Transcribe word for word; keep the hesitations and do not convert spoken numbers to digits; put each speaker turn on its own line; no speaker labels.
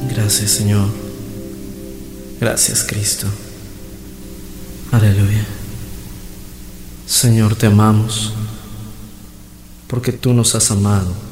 Gracias, Señor. Gracias, Cristo. Aleluya. Señor, te amamos porque tú nos has amado